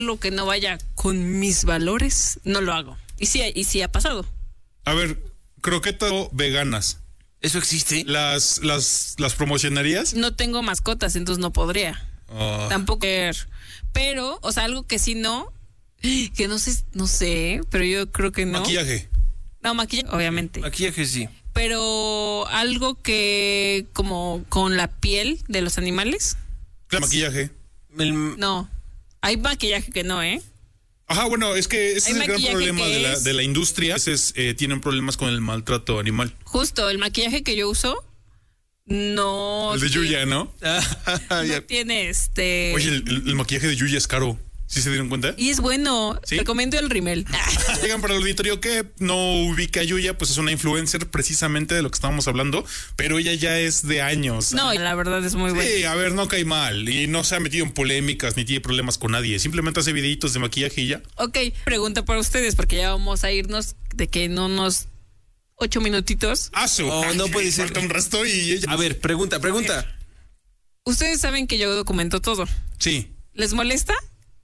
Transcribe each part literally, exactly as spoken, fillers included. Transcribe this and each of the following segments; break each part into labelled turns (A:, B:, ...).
A: lo que no vaya con mis valores, no lo hago. Y sí, y sí ha pasado.
B: A ver, croquetas veganas.
C: ¿Eso existe?
B: ¿Las, las, las promocionarías?
A: No tengo mascotas, entonces no podría.
B: Oh.
A: Tampoco. Pero, o sea, algo que sí no, que no sé, no sé, pero yo creo que no.
B: Maquillaje.
A: No, maquillaje, obviamente.
C: Maquillaje sí.
A: Pero algo que como con la piel de los animales.
B: Claro, maquillaje.
C: El...
A: No, hay maquillaje que no, ¿eh?
B: Ajá, bueno, es que ese
A: Hay
B: es el gran problema de la,
A: es...
B: de la industria. A veces eh, tienen problemas con el maltrato animal.
A: Justo, el maquillaje que yo uso no...
B: El de Yuya, ¿no?
A: No tiene este...
B: Oye, el, el, el maquillaje de Yuya es caro. ¿Sí se dieron cuenta?
A: Y es bueno. ¿Sí? Recomiendo el rímel.
B: Llegan para el auditorio que no ubica a Yuya, pues es una influencer precisamente de lo que estábamos hablando, pero ella ya es de años.
A: No, la verdad es muy buena.
B: Sí, a ver, no cae mal y no se ha metido en polémicas ni tiene problemas con nadie. Simplemente hace videitos de maquillaje y ya.
A: Ok, pregunta para ustedes, porque ya vamos a irnos de que en unos ocho minutitos.
B: Ah, su.
C: Oh, no puede ser.
B: Falta un resto y ella...
C: A ver, pregunta, pregunta.
A: Ustedes saben que yo documento todo.
B: Sí.
A: ¿Les molesta?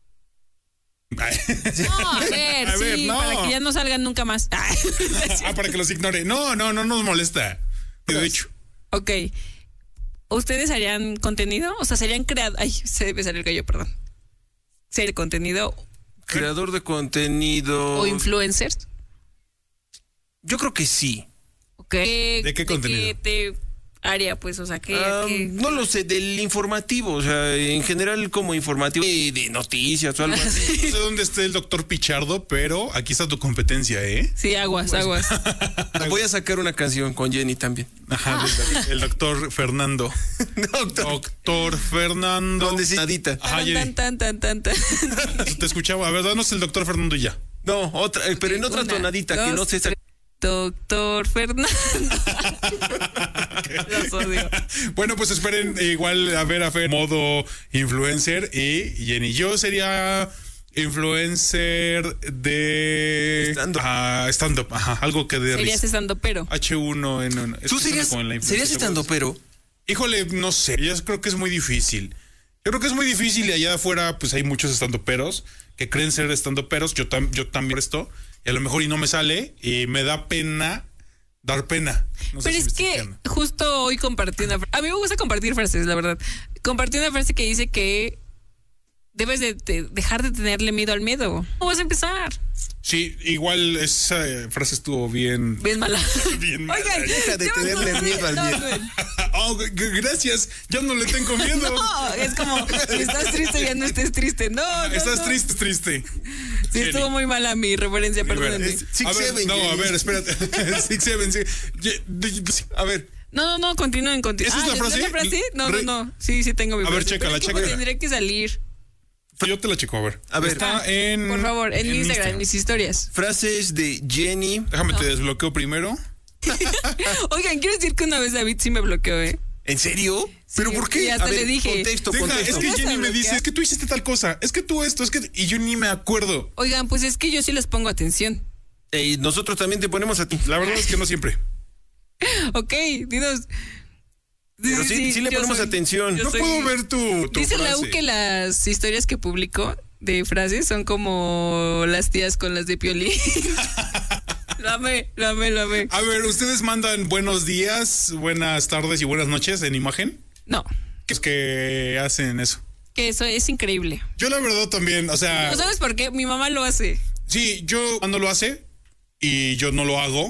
A: No, a ver, a sí, ver, no. Para que ya no salgan nunca más.
B: Ah, para que los ignore. No, no, no nos molesta. De hecho.
A: Ok. ¿Ustedes harían contenido? O sea, serían creadores. Ay, se debe salir el gallo, perdón. ¿Sería contenido?
C: Creador de contenido.
A: ¿O influencers?
C: Yo creo que sí.
A: Ok.
B: ¿De qué
A: ¿De
B: contenido?
A: ¿Qué te haría, pues? O sea, ¿qué,
C: um,
A: qué?
C: No lo sé, del informativo. O sea, en general como informativo de, de noticias o algo así.
B: No sé dónde esté el doctor Pichardo, pero aquí está tu competencia, ¿eh?
A: Sí, aguas, pues, aguas.
C: Voy a sacar una canción con Jenny también.
B: Ajá, el, el doctor Fernando.
C: doctor.
B: doctor Fernando.
C: ¿Dónde sí? Nadita.
A: Ajá, tan, tan, tan, tan, tan.
B: Te escuchaba. A ver, danos el doctor Fernando y ya.
C: No, otra, pero en otra una, tonadita dos, que no sé.
A: Doctor Fernando. Los odio.
B: Bueno, pues esperen igual a ver a Fer modo influencer y Jenny. Yo sería influencer de
C: stand-up.
B: Uh, stand-up, ajá, algo que de
A: serías stand-upero.
B: H uno en, en
C: ¿Tú serías, serías stand-upero?
B: Híjole, no sé, yo creo que es muy difícil. Yo creo que es muy difícil y allá afuera pues hay muchos stand-uperos que creen ser stand-uperos. Yo, tam, yo también esto y a lo mejor y no me sale y me da pena dar pena. No
A: Pero
B: sé
A: es
B: si
A: que justo hoy compartí una frase. A mí me gusta compartir frases, la verdad. Compartí una frase que dice que debes de, de dejar de tenerle miedo al miedo. ¿Cómo vas a empezar?
B: Sí, igual esa frase estuvo bien...
A: Bien mala.
B: Bien mala.
C: Oigan, deja de tenerle miedo al miedo.
B: Oh, gracias, ya no le tengo miedo.
A: No, es como, si estás triste, ya no estés triste. No, no
B: Estás
A: no.
B: triste, triste.
A: Sí, Jenny. Estuvo muy mala mi referencia, perdón.
B: A ver, no, a ver, espérate. Six, seven, six. A ver.
A: No, no, no, continúen, continúen.
B: ¿Esa
A: ah,
B: es la frase?
A: ¿La frase? No, no, no. Sí, sí tengo mi
B: frase. A ver, chécala, chécala.
A: Tendría que salir.
B: Yo te la checo, a ver.
C: A ver.
B: Está en...
A: Por favor, en, en Instagram, Instagram, en mis historias.
C: Frases de Jenny.
B: Déjame no. te desbloqueo primero.
A: Oigan, quiero decir que una vez David sí me bloqueó, ¿eh?
C: ¿En serio?
A: Sí,
C: ¿Pero por qué?
A: Y hasta
C: a ver,
A: le dije.
C: Contexto,
B: Deja,
C: contexto.
B: Es que Jenny me dice, es que tú hiciste tal cosa, es que tú esto, es que... Y yo ni me acuerdo.
A: Oigan, pues es que yo sí les pongo atención.
C: Y eh, nosotros también te ponemos a ti.
B: La verdad es que no siempre.
A: Ok, dinos...
C: Pero sí, sí, sí le ponemos
A: soy,
C: atención.
B: No
A: soy...
B: puedo ver tu, tu
A: Dice
B: frase.
A: la U que las historias que publico de frases son como las tías con las de Piolín. Lo amé, lo amé, lo amé.
B: A ver, ¿ustedes mandan buenos días, buenas tardes y buenas noches en imagen?
A: No.
B: ¿Qué es que hacen eso?
A: Que eso es increíble.
B: Yo la verdad también, o sea...
A: ¿No sabes por qué? Mi mamá lo hace.
B: Sí, yo cuando lo hace y yo no lo hago,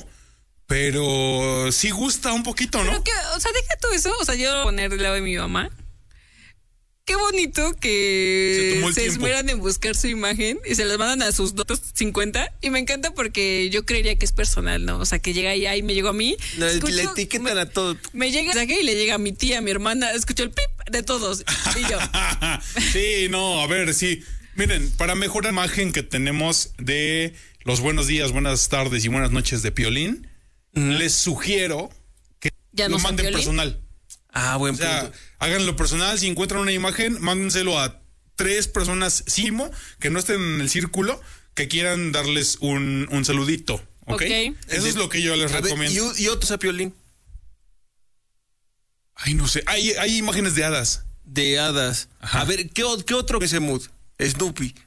B: pero sí gusta un poquito, ¿no?
A: Pero que, o sea, deja todo eso, o sea, yo poner del lado de mi mamá. Qué bonito que se, se esmeran en buscar su imagen y se las mandan a sus dos cincuenta. Y me encanta porque yo creería que es personal, ¿no? O sea, que llega ahí, me llegó a mí.
C: No,
A: escucho,
C: le etiquetan
A: me,
C: a todo.
A: Me llega el mensaje y le llega a mi tía, a mi hermana. Escucho el pip de todos. Y yo.
B: Sí, no, a ver, sí. Miren, para mejorar la imagen que tenemos de los buenos días, buenas tardes y buenas noches de Piolín, mm. les sugiero que
A: ¿Ya
B: lo
A: no
B: manden
A: Piolín?
B: personal.
C: Ah, buen
B: o sea,
C: punto.
B: Háganlo personal. Si encuentran una imagen, mándenselo a tres personas simo que no estén en el círculo, que quieran darles un, un saludito. ¿Ok?
A: Okay.
B: Eso es lo que yo les
C: a
B: recomiendo.
C: Ver, ¿y, y otros a Piolín?
B: Ay, no sé. Hay, hay imágenes de hadas.
C: De hadas. Ajá. A ver, ¿qué, qué otro que se mood? Snoopy.